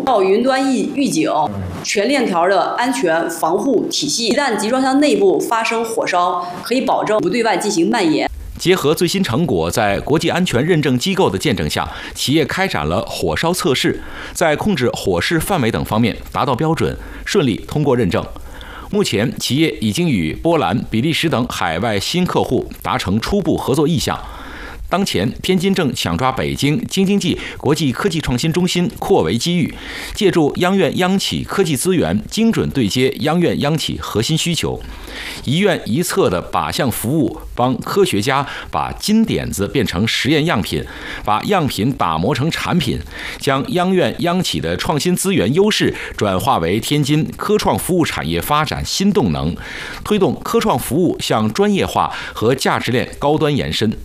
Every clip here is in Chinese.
到云端预警、全链条的安全防护体系。一旦集装箱内部发生火烧，可以保证不对外进行蔓延。 结合最新成果，在国际安全认证机构的见证下，企业开展了火烧测试，在控制火势范围等方面达到标准，顺利通过认证。目前，企业已经与波兰、比利时等海外新客户达成初步合作意向。当前，天津正抢抓北京京津冀国际科技创新中心扩围机遇，借助央院央企科技资源，精准对接央院央企核心需求，一院一策的靶向服务，帮科学家把金点子变成实验样品，把样品打磨成产品，将央院央企的创新资源优势转化为天津科创服务产业发展新动能，推动科创服务向专业化和价值链高端延伸。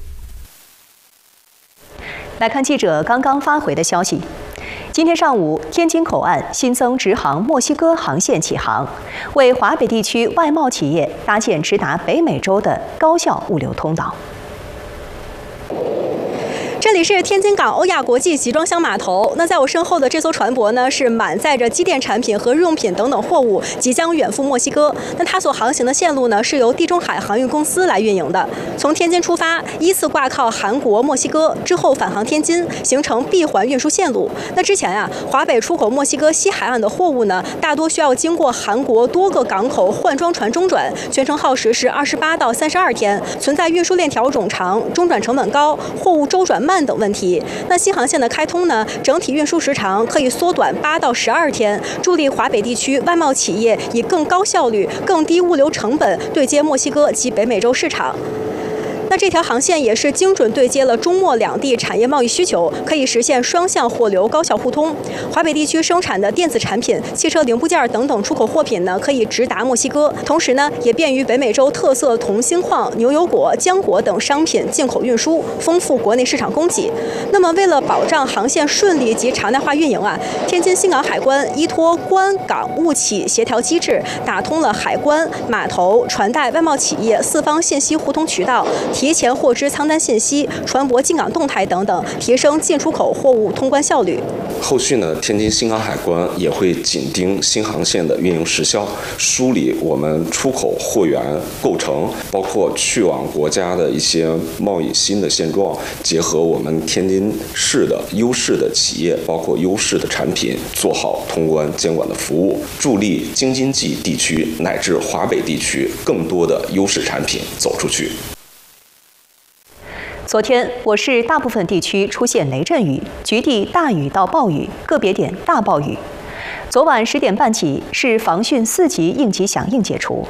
来看记者刚刚发回的消息，今天上午，天津口岸新增直航墨西哥航线启航，为华北地区外贸企业搭建直达北美洲的高效物流通道。 这里是天津港欧亚国际集装箱码头。那在我身后的这艘船舶呢，是满载着机电产品和日用品等等货物，即将远赴墨西哥。那它所航行的线路呢，是由地中海航运公司来运营的。从天津出发，依次挂靠韩国、墨西哥，之后返航天津，形成闭环运输线路。那之前华北出口墨西哥西海岸的货物呢，大多需要经过韩国多个港口换装船中转，全程耗时是28到32天，存在运输链条冗长、中转成本高、货物周转慢等问题。那新航线的开通呢，整体运输时长可以缩短8到12天，助力华北地区外贸企业以更高效率、更低物流成本对接墨西哥及北美洲市场。那这条航线也是精准对接了中墨两地产业贸易需求，可以实现双向货流高效互通。华北地区生产的电子产品、汽车零部件等等出口货品呢，可以直达墨西哥，同时呢，也便于北美洲特色铜锌矿、牛油果、浆果等商品进口运输，丰富国内市场供给。那么，为了保障航线顺利及常态化运营天津新港海关依托关港务企协调机制，打通了海关、码头、船代、外贸企业4方信息互通渠道。提前获知仓单信息、船舶进港动态等等，提升进出口货物通关效率。 后续呢，天津新港海关也会紧盯新航线的运营时效，梳理我们出口货源构成，包括去往国家的一些贸易新的现状，结合我们天津市的优势的企业，包括优势的产品，做好通关监管的服务，助力京津冀地区乃至华北地区更多的优势产品走出去。 昨天，我市大部分地区出现雷阵雨，局地大雨到暴雨，个别点大暴雨。昨晚10点半起，市防汛4级应急响应解除。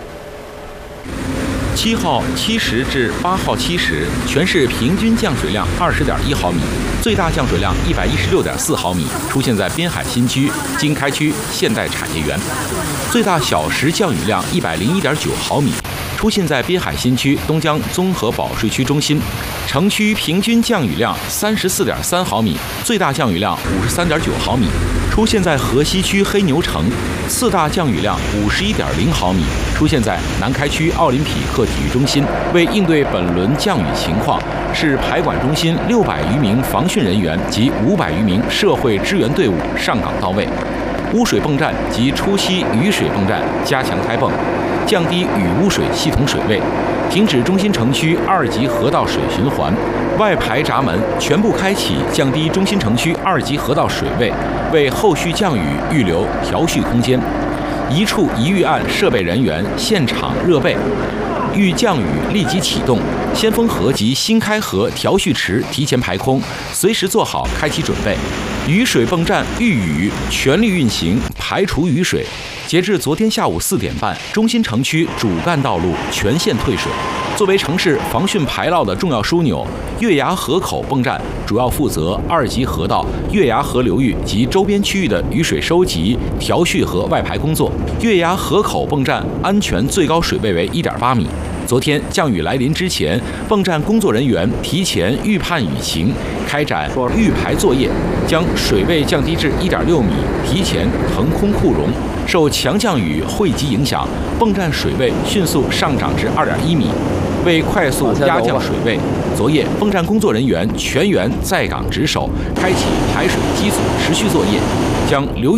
7号70至8号70，全市平均降水量20.1毫米，最大降水量116.4毫米，出现在滨海新区、经开区现代产业园；最大小时降雨量101.9毫米。出现在滨海新区东江综合保税区中心，城区平均降雨量34.3毫米，最大降雨量53.9毫米；出现在河西区黑牛城，次大降雨量51.0毫米，出现在南开区奥林匹克体育中心。为应对本轮降雨情况，市排管中心600余名防汛人员及500余名社会支援队伍上岗到位，污水泵站及初溪雨水泵站加强开泵，降低雨污水系统水位，停止中心城区2级河道水循环，外排闸门全部开启，降低中心城区2级河道水位，为后续降雨预留调蓄空间。一处一预案设备人员现场热备，遇降雨立即启动，先锋河及新开河调蓄池提前排空，随时做好开启准备。雨水泵站遇雨全力运行排除雨水。截至昨天下午4点半，中心城区主干道路全线退水。作为城市防汛排涝的重要枢纽，月牙河口泵站主要负责2级河道、月牙河流域及周边区域的雨水收集、调蓄和外排工作。月牙河口泵站安全最高水位为1.8米。昨天降雨来临之前，泵站工作人员提前预判雨情，开展预排作业，将水位降低至1.6米，提前腾空库容。受强降雨汇集影响，泵站水位迅速上涨至2.1米。为快速压降水位，昨夜泵站工作人员全员在岗值守，开启排水机组持续作业，将流域